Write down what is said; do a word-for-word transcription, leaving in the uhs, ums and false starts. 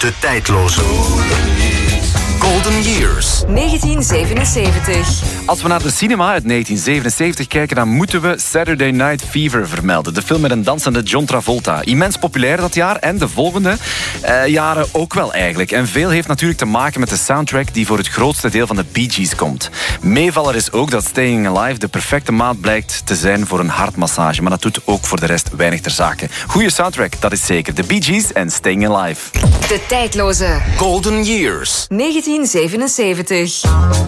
De tijdloze Golden Years. negentien zevenenzeventig. Als we naar de cinema uit negentien zevenenzeventig kijken, dan moeten we Saturday Night Fever vermelden. De film met een dansende John Travolta. Immens populair dat jaar en de volgende eh, jaren ook wel eigenlijk. En veel heeft natuurlijk te maken met de soundtrack die voor het grootste deel van de Bee Gees komt. Meevaller is ook dat Staying Alive de perfecte maat blijkt te zijn voor een hartmassage. Maar dat doet ook voor de rest weinig ter zake. Goeie soundtrack, dat is zeker. De Bee Gees en Staying Alive. De tijdloze Golden Years. negentien zevenenzeventig.